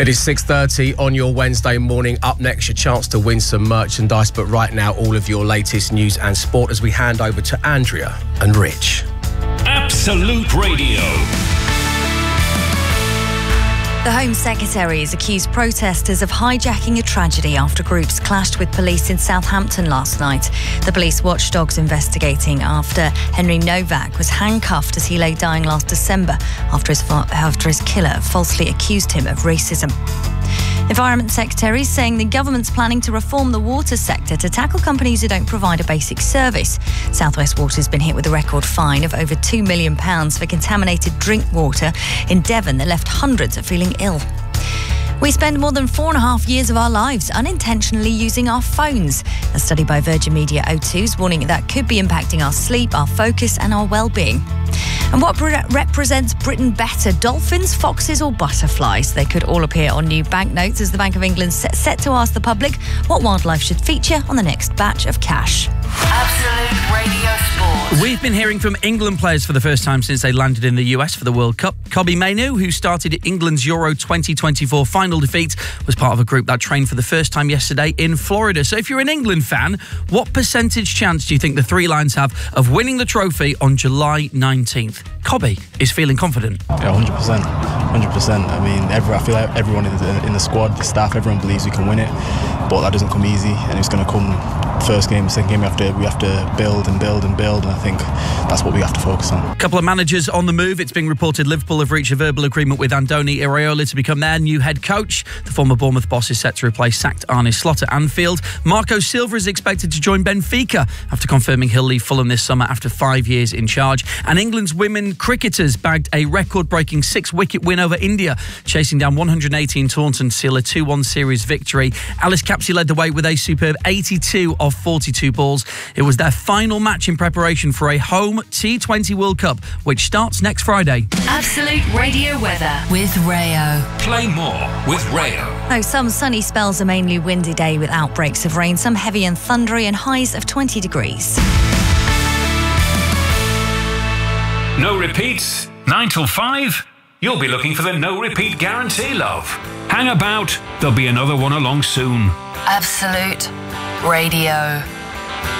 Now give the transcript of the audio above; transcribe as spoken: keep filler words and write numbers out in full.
It is six thirty on your Wednesday morning. Up next, your chance to win some merchandise. But right now, all of your latest news and sport as we hand over to Andrea and Rich. Absolute Radio. The Home Secretary has accused protesters of hijacking a tragedy after groups clashed with police in Southampton last night. The police watchdog's investigating after Henry Novak was handcuffed as he lay dying last December after his, after his killer falsely accused him of racism. Environment Secretary is saying the government's planning to reform the water sector to tackle companies who don't provide a basic service. South West Water's been hit with a record fine of over two million pounds for contaminated drink water in Devon that left hundreds of feeling ill. We spend more than four and a half years of our lives unintentionally using our phones. A study by Virgin Media O two is warning that could be impacting our sleep, our focus and our well-being. And what re- represents Britain better, dolphins, foxes or butterflies? They could all appear on new banknotes as the Bank of England's set, set to ask the public what wildlife should feature on the next batch of cash. Absolute Radio Sport. We've been hearing from England players for the first time since they landed in the U S for the World Cup. Kobbie Mainoo, who started England's Euro twenty twenty-four final defeat, was part of a group that trained for the first time yesterday in Florida. So if you're an England fan, what percentage chance do you think the Three Lions have of winning the trophy on July nineteenth? Kobbie is feeling confident. Yeah, one hundred percent. one hundred percent. I mean, every, I feel like everyone in the, in the squad, the staff, everyone believes we can win it, but that doesn't come easy, and it's going to come first game, second game. We have to we have to build and build and build, and I think that's what we have to focus on. A couple of managers on the move. It's being reported Liverpool have reached a verbal agreement with Andoni Iraola to become their new head coach. The former Bournemouth boss is set to replace sacked Arne Slot at Anfield. Marco Silva is expected to join Benfica after confirming he'll leave Fulham this summer after five years in charge. And England's women cricketers bagged a record-breaking six-wicket win over India, chasing down one hundred eighteen Taunton to seal a two one series victory. Alice Capsey led the way with a superb eighty-two of forty-two balls. It was their final match in preparation for a home T twenty World Cup, which starts next Friday. Absolute Radio weather with Rayo. Play more with Rayo. Oh, some sunny spells, a mainly windy day with outbreaks of rain, some heavy and thundery, and highs of twenty degrees. No repeats, nine till five. You'll be looking for the no repeat guarantee, love. Hang about, there'll be another one along soon. Absolute Radio.